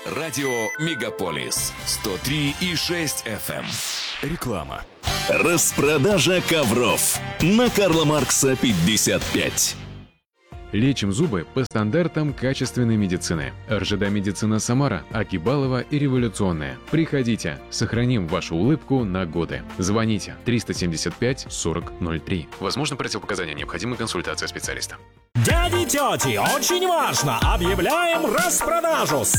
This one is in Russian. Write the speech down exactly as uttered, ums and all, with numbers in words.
Радио Мегаполис сто три и шесть эф эм. Реклама. Распродажа ковров на Карла Маркса пятьдесят пять. Лечим зубы по стандартам качественной медицины. РЖД Медицина Самара, Акибалова и Революционная. Приходите, сохраним вашу улыбку на годы. Звоните триста семьдесят пять сорок ноль три. Возможно, противопоказания, необходима консультация специалиста. Дяди и тети, очень важно! Объявляем распродажу!